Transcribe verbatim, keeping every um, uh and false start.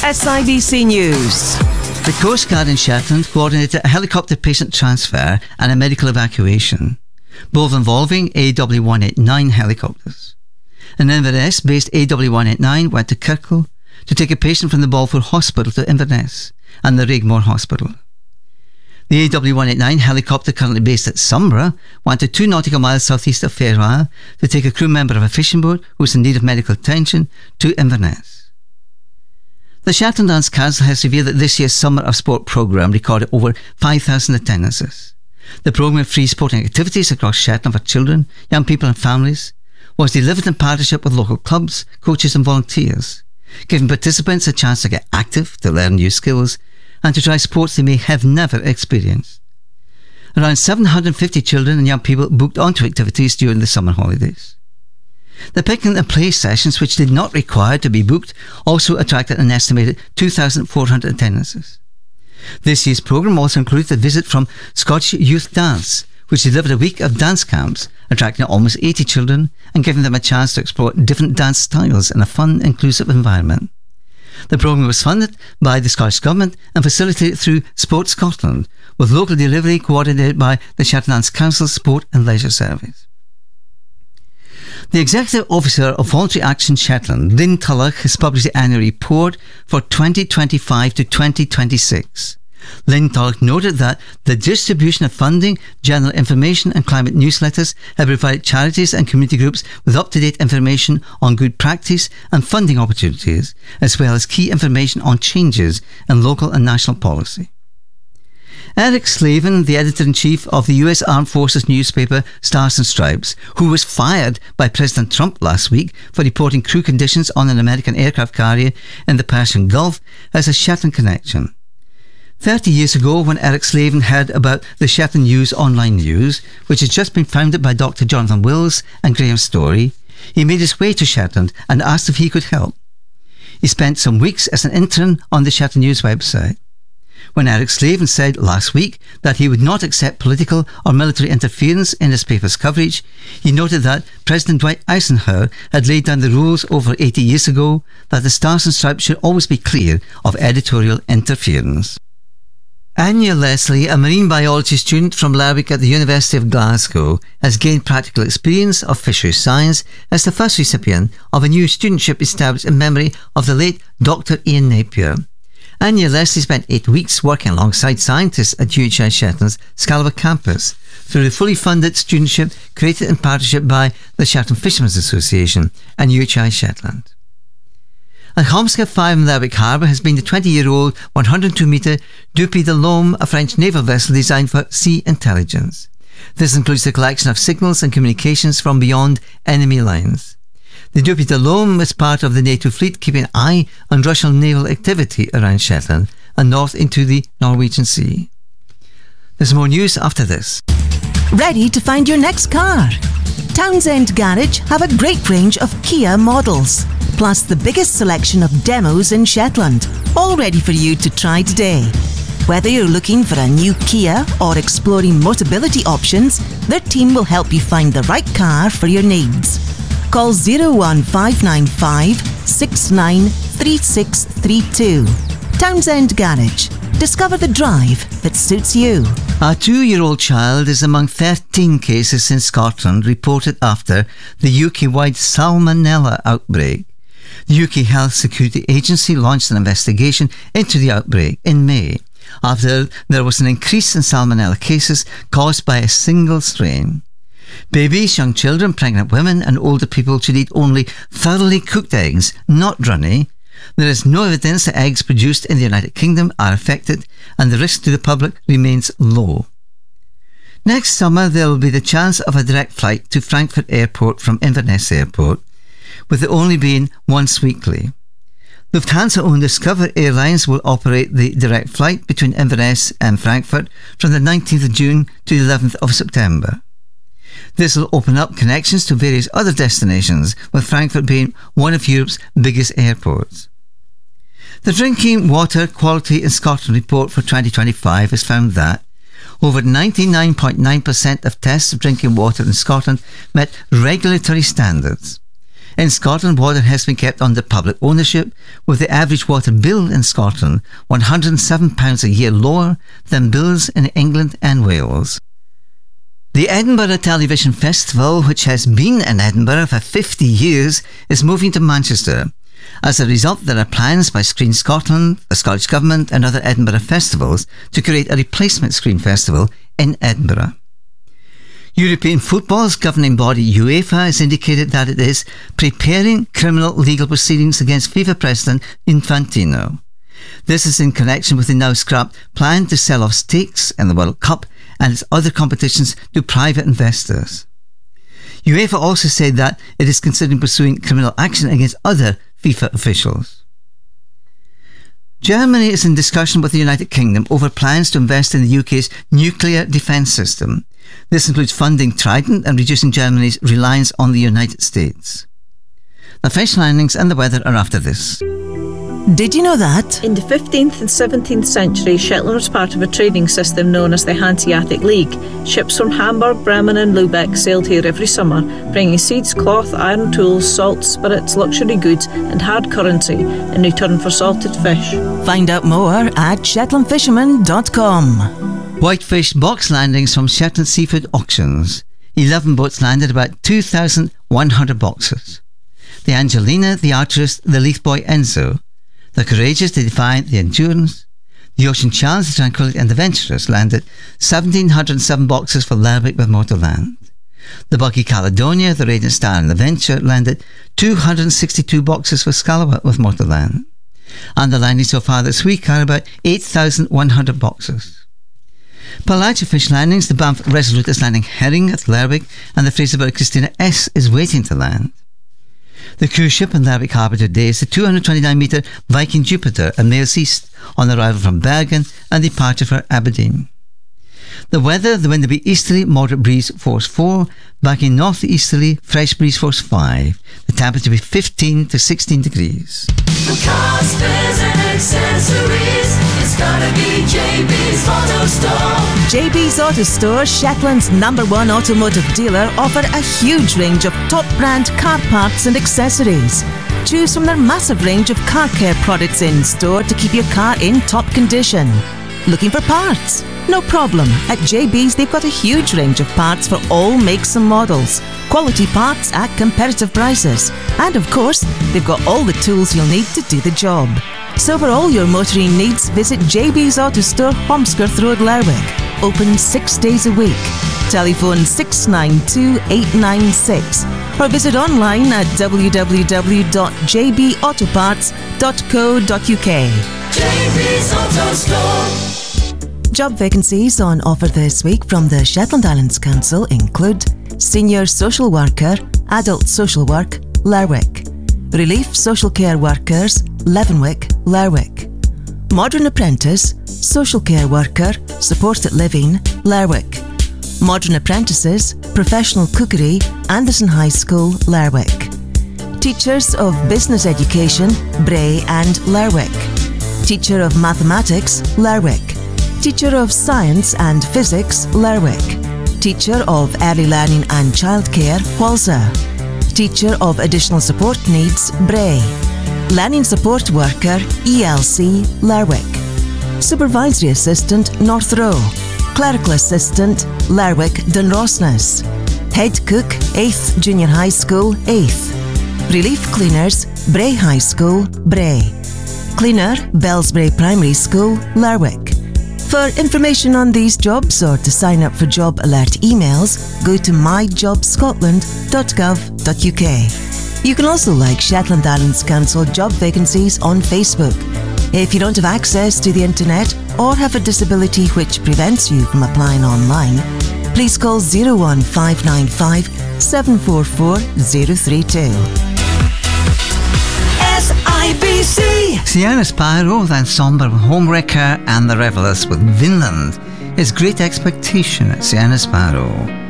S I B C News. The Coast Guard in Shetland coordinated a helicopter patient transfer and a medical evacuation, both involving A W one eighty-nine helicopters. An Inverness-based A W one eighty-nine went to Kirkle to take a patient from the Balfour Hospital to Inverness and the Regmore Hospital. The A W one eighty-nine helicopter, currently based at Sombra, went to two nautical miles southeast of Fair Isle to take a crew member of a fishing boat who was in need of medical attention to Inverness. The Shetland Dance Council has revealed that this year's Summer of Sport programme recorded over five thousand attendances. The programme of free sporting activities across Shetland for children, young people and families was delivered in partnership with local clubs, coaches and volunteers, giving participants a chance to get active, to learn new skills and to try sports they may have never experienced. Around seven hundred fifty children and young people booked onto activities during the summer holidays. The picnic and play sessions, which did not require to be booked, also attracted an estimated two thousand four hundred attendances. This year's programme also included a visit from Scottish Youth Dance, which delivered a week of dance camps, attracting almost eighty children and giving them a chance to explore different dance styles in a fun, inclusive environment. The programme was funded by the Scottish Government and facilitated through Sport Scotland, with local delivery coordinated by the Shetland Dance Council Sport and Leisure Service. The Executive Officer of Voluntary Action Shetland, Lynn Tulloch, has published the annual report for twenty twenty-five to twenty twenty-six. Lynn Tulloch noted that the distribution of funding, general information and climate newsletters have provided charities and community groups with up-to-date information on good practice and funding opportunities, as well as key information on changes in local and national policy. Eric Slavin, the editor-in-chief of the U S Armed Forces newspaper Stars and Stripes, who was fired by President Trump last week for reporting crew conditions on an American aircraft carrier in the Persian Gulf, has a Shetland connection. Thirty years ago, when Eric Slavin heard about the Shetland News online news, which had just been founded by Doctor Jonathan Wills and Graham Story, he made his way to Shetland and asked if he could help. He spent some weeks as an intern on the Shetland News website. When Eric Slavin said last week that he would not accept political or military interference in his paper's coverage, he noted that President Dwight Eisenhower had laid down the rules over eighty years ago that the Stars and Stripes should always be clear of editorial interference. Anya Leslie, a marine biology student from Lerwick at the University of Glasgow, has gained practical experience of fisheries science as the first recipient of a new studentship established in memory of the late Doctor Ian Napier. Anya Leslie spent eight weeks working alongside scientists at U H I Shetland's Scalaba campus through the fully funded studentship created in partnership by the Shetland Fishermen's Association and U H I Shetland. At Homska five in Lerwick Harbour has been the twenty-year-old one hundred two metre Dupuy de l'Homme, a French naval vessel designed for sea intelligence. This includes the collection of signals and communications from beyond enemy lines. The Dupuy de l'Homme is part of the NATO fleet keeping an eye on Russian naval activity around Shetland and north into the Norwegian Sea. There's more news after this. Ready to find your next car? Townsend Garage have a great range of Kia models, plus the biggest selection of demos in Shetland, all ready for you to try today. Whether you're looking for a new Kia or exploring Motability options, their team will help you find the right car for your needs. Call zero one five nine five, six nine three six three two. Townsend Garage. Discover the drive that suits you. A two-year-old child is among thirteen cases in Scotland reported after the U K-wide Salmonella outbreak. The U K Health Security Agency launched an investigation into the outbreak in May, after there was an increase in Salmonella cases caused by a single strain. Babies, young children, pregnant women and older people should eat only thoroughly cooked eggs, not runny. There is no evidence that eggs produced in the United Kingdom are affected, and the risk to the public remains low. Next summer there will be the chance of a direct flight to Frankfurt Airport from Inverness Airport, with it only being once weekly. Lufthansa-owned Discover Airlines will operate the direct flight between Inverness and Frankfurt from the nineteenth of June to the eleventh of September. This will open up connections to various other destinations, with Frankfurt being one of Europe's biggest airports. The Drinking Water Quality in Scotland report for twenty twenty-five has found that over ninety-nine point nine percent of tests of drinking water in Scotland met regulatory standards. In Scotland, water has been kept under public ownership, with the average water bill in Scotland one hundred seven pounds a year lower than bills in England and Wales. The Edinburgh Television Festival, which has been in Edinburgh for fifty years, is moving to Manchester. As a result, there are plans by Screen Scotland, the Scottish Government and other Edinburgh festivals to create a replacement Screen Festival in Edinburgh. European football's governing body UEFA has indicated that it is preparing criminal legal proceedings against FIFA President Infantino. This is in connection with the now scrapped plan to sell off stakes in the World Cup and its other competitions to private investors. UEFA also said that it is considering pursuing criminal action against other FIFA officials. Germany is in discussion with the United Kingdom over plans to invest in the U K's nuclear defence system. This includes funding Trident and reducing Germany's reliance on the United States. The fish landings and the weather are after this. Did you know that? In the fifteenth and seventeenth century, Shetland was part of a trading system known as the Hanseatic League. Ships from Hamburg, Bremen and Lubeck sailed here every summer, bringing seeds, cloth, iron tools, salt, spirits, luxury goods and hard currency in return for salted fish. Find out more at shetland fisherman dot com. Whitefish box landings from Shetland Seafood Auctions. eleven boats landed about two thousand one hundred boxes. The Angelina, the Arturus, the Leith Boy Enzo. The Courageous, the Defiant, the Endurance. The Ocean Challenge, the Tranquility and the Venturous landed one thousand seven hundred seven boxes for Lerwick with more to land. The Buggy Caledonia, the Radiant Star and the Venture landed two hundred sixty-two boxes for Scalloway with more to land. And the landings so far this week are about eight thousand one hundred boxes. Pelagia fish landings, the Banff Resolute is landing herring at Lerwick and the Fraserburgh Christina S is waiting to land. The cruise ship in Lerwick Harbour today is the two hundred twenty-nine metre Viking Jupiter and Mails East on arrival from Bergen and departure for Aberdeen. The weather, the wind will be easterly, moderate breeze force four, back in north easterly, fresh breeze force five. The temperature will be fifteen to sixteen degrees. For cars, spares and accessories, it's gotta be J B's Auto Store. J B's Auto Store, Shetland's number one automotive dealer, offer a huge range of top brand car parts and accessories. Choose from their massive range of car care products in store to keep your car in top condition. Looking for parts? No problem. At J B's they've got a huge range of parts for all makes and models. Quality parts at competitive prices. And of course, they've got all the tools you'll need to do the job. So for all your motoring needs, visit J B's Auto Store, Holmskirth Road, Lerwick. Open six days a week. Telephone six nine two eight nine six or visit online at w w w dot j b auto parts dot co dot u k. J B's Auto Store. Job vacancies on offer this week from the Shetland Islands Council include Senior Social Worker, Adult Social Work, Lerwick. Relief Social Care Workers, Leavenwick, Lerwick. Modern Apprentice, Social Care Worker, Supported Living, Lerwick. Modern Apprentices, Professional Cookery, Anderson High School, Lerwick. Teachers of Business Education, Bray and Lerwick. Teacher of Mathematics, Lerwick. Teacher of Science and Physics, Lerwick. Teacher of Early Learning and Childcare, Walser. Teacher of Additional Support Needs, Bray. Learning Support Worker, E L C, Lerwick. Supervisory Assistant, North Row. Clerical Assistant, Lerwick, Dunrossness. Head Cook, eighth Junior High School, eighth. Relief Cleaners, Bray High School, Bray. Cleaner, Bellsbury Primary School, Lerwick. For information on these jobs or to sign up for job alert emails, go to my job scotland dot gov dot u k. You can also like Shetland Islands Council job vacancies on Facebook. If you don't have access to the internet or have a disability which prevents you from applying online, please call zero one five nine five seven four four zero three two. S I B C. Sierra Sparrow, the ensemble Homewrecker and the Revellers with Vinland is Great Expectation at Sierra Sparrow.